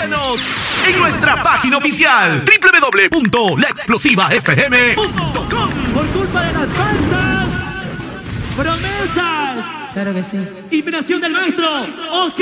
Escúchanos en nuestra página oficial www.laexplosivafm.com. Por culpa de las falsas promesas. Claro que sí. Inspiración del maestro Oscar.